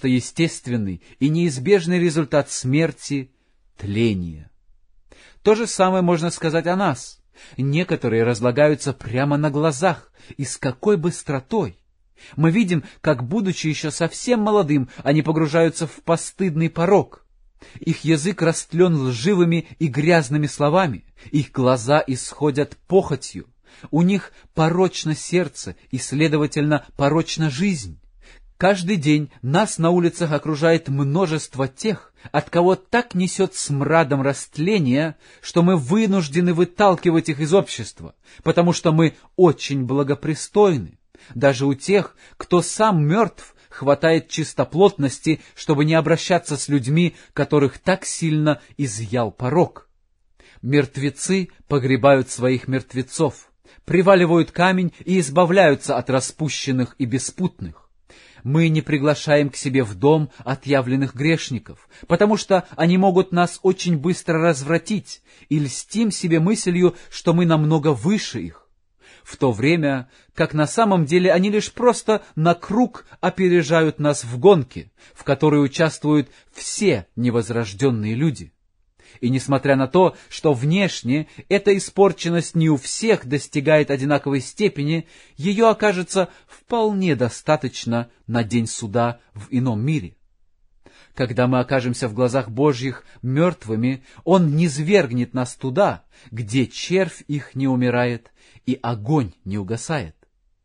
просто естественный и неизбежный результат смерти — тление. То же самое можно сказать о нас. Некоторые разлагаются прямо на глазах, и с какой быстротой! Мы видим, как, будучи еще совсем молодым, они погружаются в постыдный порок. Их язык растлен лживыми и грязными словами, их глаза исходят похотью, у них порочно сердце и, следовательно, порочна жизнь. Каждый день нас на улицах окружает множество тех, от кого так несет смрадом растления, что мы вынуждены выталкивать их из общества, потому что мы очень благопристойны. Даже у тех, кто сам мертв, хватает чистоплотности, чтобы не обращаться с людьми, которых так сильно изъял порок. Мертвецы погребают своих мертвецов, приваливают камень и избавляются от распущенных и беспутных. Мы не приглашаем к себе в дом отъявленных грешников, потому что они могут нас очень быстро развратить, и льстим себе мыслью, что мы намного выше их, в то время как на самом деле они лишь просто на круг опережают нас в гонке, в которой участвуют все невозрожденные люди. И несмотря на то, что внешне эта испорченность не у всех достигает одинаковой степени, ее окажется вполне достаточно на день суда в ином мире. Когда мы окажемся в глазах Божьих мертвыми, Он низвергнет нас туда, где червь их не умирает и огонь не угасает.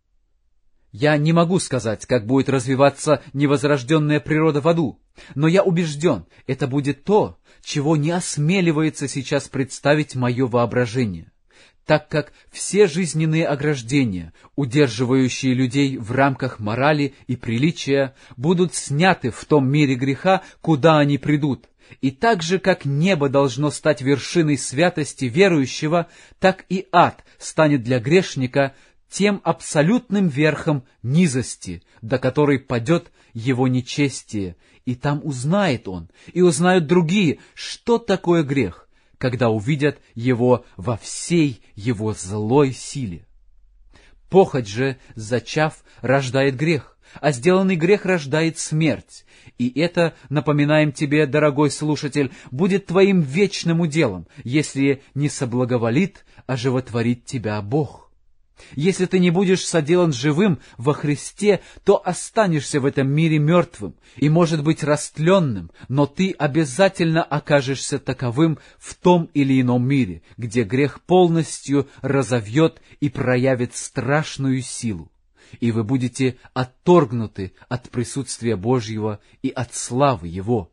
Я не могу сказать, как будет развиваться невозрожденная природа в аду, но я убежден, это будет то, чего не осмеливается сейчас представить мое воображение, так как все жизненные ограждения, удерживающие людей в рамках морали и приличия, будут сняты в том мире греха, куда они придут, и так же, как небо должно стать вершиной святости верующего, так и ад станет для грешника тем абсолютным верхом низости, до которой падет его нечестие, и там узнает он, и узнают другие, что такое грех, когда увидят его во всей его злой силе. Похоть же, зачав, рождает грех, а сделанный грех рождает смерть, и это, напоминаем тебе, дорогой слушатель, будет твоим вечным уделом, если не соблаговолит оживотворить тебя Бог. Если ты не будешь соделан живым во Христе, то останешься в этом мире мертвым и, может быть, растленным, но ты обязательно окажешься таковым в том или ином мире, где грех полностью разовьет и проявит страшную силу, и вы будете отторгнуты от присутствия Божьего и от славы Его.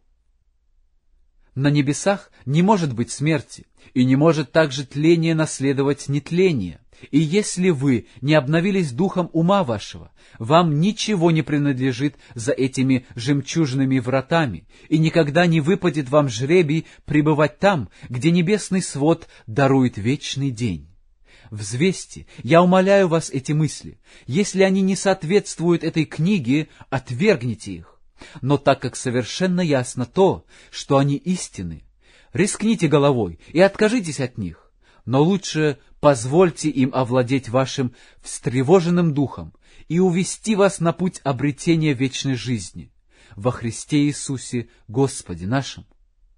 На небесах не может быть смерти, и не может также тление наследовать нетление. И если вы не обновились духом ума вашего, вам ничего не принадлежит за этими жемчужными вратами, и никогда не выпадет вам жребий пребывать там, где небесный свод дарует вечный день. Взвесьте, я умоляю вас эти мысли. Если они не соответствуют этой книге, отвергните их. Но так как совершенно ясно то, что они истины, рискните головой и откажитесь от них, но лучше позвольте им овладеть вашим встревоженным духом и увести вас на путь обретения вечной жизни во Христе Иисусе Господе нашим.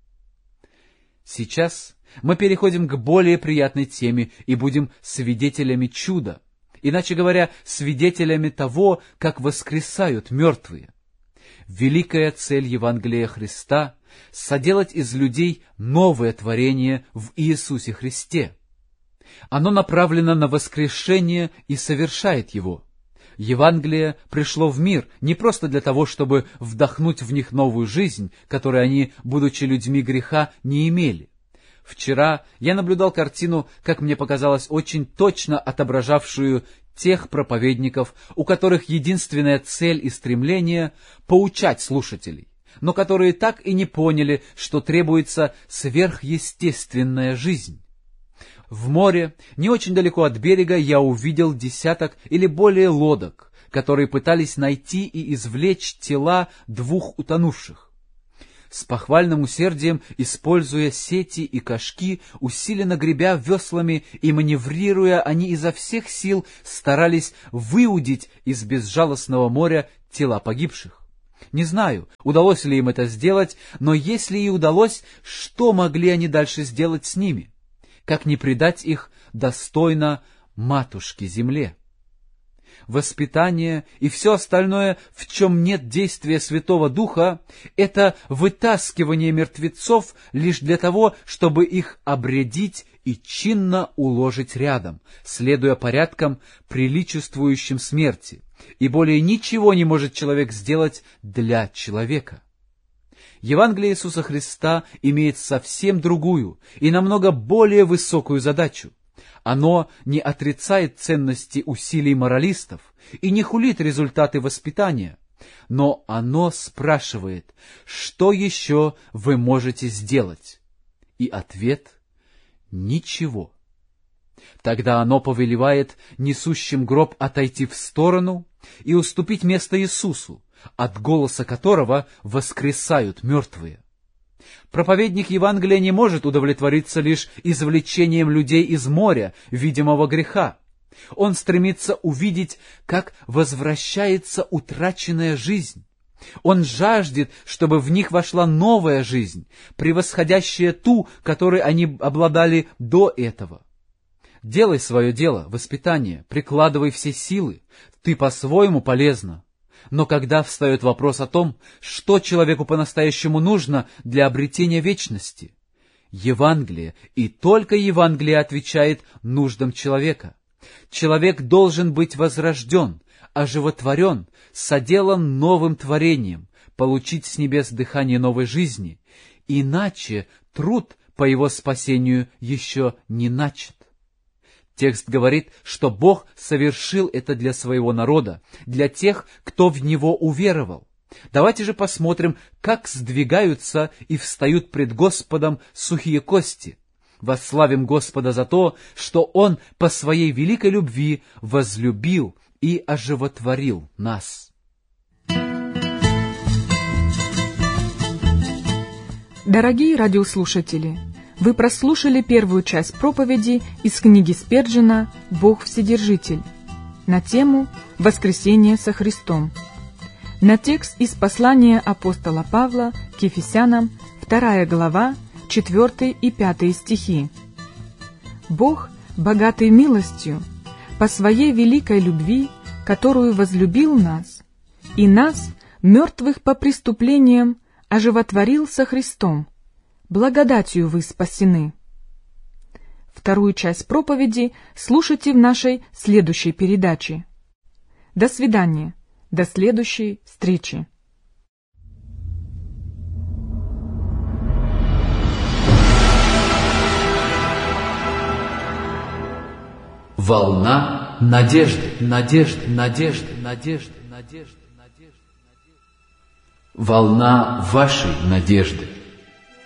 Сейчас мы переходим к более приятной теме и будем свидетелями чуда, иначе говоря, свидетелями того, как воскресают мертвые. Великая цель Евангелия Христа — соделать из людей новое творение в Иисусе Христе. Оно направлено на воскрешение и совершает его. Евангелие пришло в мир не просто для того, чтобы вдохнуть в них новую жизнь, которой они, будучи людьми греха, не имели. Вчера я наблюдал картину, как мне показалось, очень точно отображавшую тех проповедников, у которых единственная цель и стремление — поучать слушателей, но которые так и не поняли, что требуется сверхъестественная жизнь. В море, не очень далеко от берега, я увидел 10 или более лодок, которые пытались найти и извлечь тела 2 утонувших. С похвальным усердием, используя сети и кошки, усиленно гребя веслами и маневрируя, они изо всех сил старались выудить из безжалостного моря тела погибших. Не знаю, удалось ли им это сделать, но если и удалось, что могли они дальше сделать с ними? Как не предать их достойно матушке земле? Воспитание и все остальное, в чем нет действия Святого Духа, это вытаскивание мертвецов лишь для того, чтобы их обрядить и чинно уложить рядом, следуя порядкам, приличествующим смерти, и более ничего не может человек сделать для человека. Евангелие Иисуса Христа имеет совсем другую и намного более высокую задачу. Оно не отрицает ценности усилий моралистов и не хулит результаты воспитания, но оно спрашивает, что еще вы можете сделать? И ответ — ничего. Тогда оно повелевает несущим гроб отойти в сторону и уступить место Иисусу, от голоса которого воскресают мертвые. Проповедник Евангелия не может удовлетвориться лишь извлечением людей из моря видимого греха. Он стремится увидеть, как возвращается утраченная жизнь. Он жаждет, чтобы в них вошла новая жизнь, превосходящая ту, которой они обладали до этого. Делай свое дело, воспитание, прикладывай все силы, ты по-своему полезна. Но когда встает вопрос о том, что человеку по-настоящему нужно для обретения вечности, Евангелие и только Евангелие отвечает нуждам человека. Человек должен быть возрожден, оживотворен, соделан новым творением, получить с небес дыхание новой жизни, иначе труд по его спасению еще не начат. Текст говорит, что Бог совершил это для своего народа, для тех, кто в Него уверовал. Давайте же посмотрим, как сдвигаются и встают пред Господом сухие кости. Восславим Господа за то, что Он по Своей великой любви возлюбил и оживотворил нас. Дорогие радиослушатели, вы прослушали первую часть проповеди из книги Спержена «Бог Вседержитель» на тему «Воскресение со Христом», на текст из послания апостола Павла к Ефесянам, 2 глава, 4 и 5 стихи. «Бог, богатый милостью, по Своей великой любви, которую возлюбил нас, и нас, мертвых по преступлениям, оживотворил со Христом, благодатью вы спасены». Вторую часть проповеди слушайте в нашей следующей передаче. До свидания, до следующей встречи. Волна надежды, надежды, надежды, надежды, надежды, надежды. Волна вашей надежды.